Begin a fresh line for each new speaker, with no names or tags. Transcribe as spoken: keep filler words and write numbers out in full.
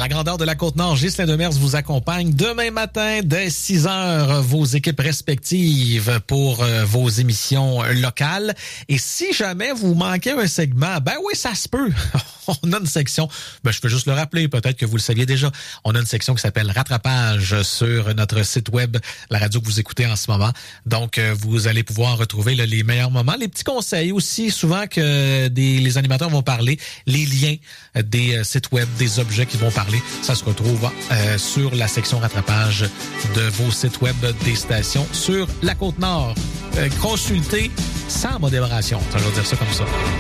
la grandeur de la Côte-Nord, Ghislain Demers vous accompagne demain matin dès six heures, vos équipes respectives pour euh, vos émissions locales. Et si jamais vous manquez un segment, ben oui, ça se peut. On a une section, ben je peux juste le rappeler, peut-être que vous le saviez déjà. On a une section qui s'appelle Rattrapage sur notre site web, la radio que vous écoutez en ce moment. Donc, euh, vous allez pouvoir retrouver là, les meilleurs moments, les petits conseils aussi, souvent que des, les animateurs vont parler, les liens des euh, sites web, des objets qui vont parler. Ça se retrouve euh, sur la section Rattrapage de vos sites web des stations sur la Côte-Nord. Euh, consultez sans modération, ça, je vais dire ça comme ça.